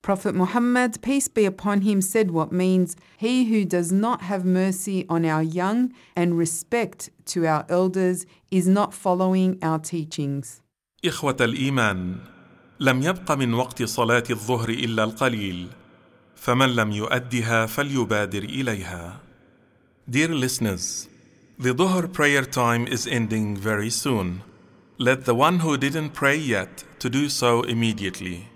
Prophet Muhammad, peace be upon him, said what means, he who does not have mercy on our young and respect to our elders is not following our teachings. إخوة الإيمان، لم يبق من وقت صلاة الظهر إلا القليل، فمن لم يؤدها فليبادر إليها. Dear listeners, the Dhuhr prayer time is ending very soon. Let the one who didn't pray yet to do so immediately.